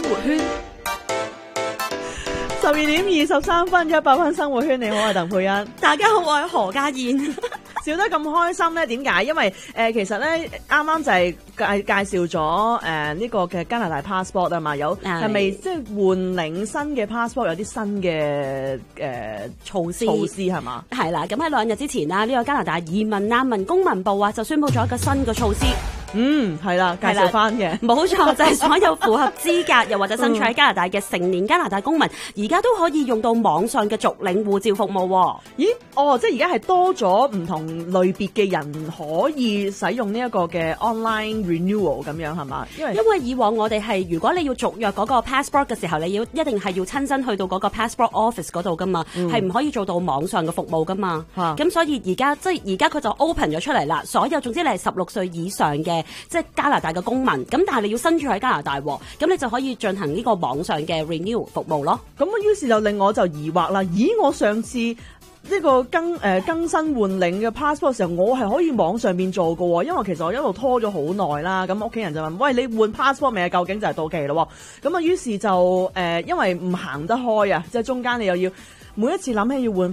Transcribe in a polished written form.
活圈。 12:23，100分生活圈，你好，我係鄧佩欣。 大家好，我係何家燕。 笑得咁開心咧，點解？因為其實咧啱啱就係介紹咗呢個嘅加拿大 passport 啊嘛，係咪即係換領新嘅 passport 有啲新嘅措施係嘛？ 係啦，咁喺2日之前啦，呢個加拿大移民難民公民部啊就宣布咗一個新嘅措施。 係啦，介紹翻嘅， 冇錯，就係所有符合資格又或者身處喺加拿大嘅成年加拿大公民，而家都可以用到網上嘅續領護照服務喎。 咦？即係而家係多咗唔同類別嘅人可以使用呢一個嘅 online renewal 咁樣係嘛？因為以往我哋係如果你要續約嗰個 passport 嘅時候，你一定係要親身去到嗰個 passport office 嗰度噶嘛，係唔可以做到網上嘅服務噶嘛。咁所以而家佢就 open 咗出嚟啦，所有總之你係16歲以上嘅即係加拿大嘅公民，咁但係你要身處喺加拿大，咁你就可以進行呢個網上嘅 renew 服務咯。 咁於是就令我就疑惑啦。咦，我上次呢個更新換領嘅 passport 嘅時候，我係可以網上面做嘅喎，因為其實我一路拖咗好耐啦。咁屋企人就問：喂，你換 passport 未啊？究竟就係到期咯。咁啊，於是就因為唔行得開啊，即係中間你又要每一次諗起要換